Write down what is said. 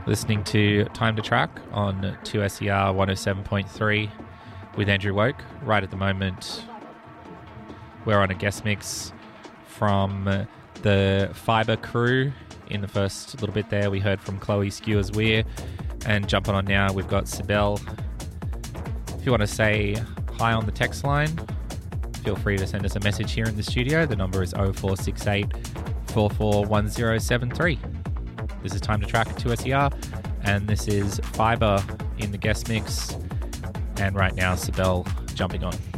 Listening to Time to Track on 2SER 107.3 with Andrew Woke. Right at the moment, we're on a guest mix from the Fiber crew. In the first little bit there, we heard from Chloe Skewers-Weir. And jumping on now, we've got Sibel. If you want to say hi on the text line, feel free to send us a message here in the studio. The number is 0468 441073. This is Time to Track at 2SER, and this is Fiber in the guest mix. And right now, Sibel jumping on.